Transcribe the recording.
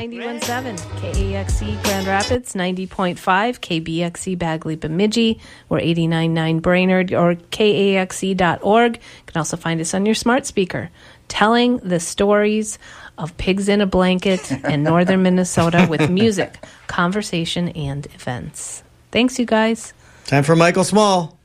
91.7 KAXE Grand Rapids, 90.5 KBXE Bagley Bemidji. We're 89.9 Brainerd or KAXE.org. You can also find us on your smart speaker. Telling the stories of pigs in a blanket in northern Minnesota with music, conversation, and events. Thanks, you guys. Time for Michael Small.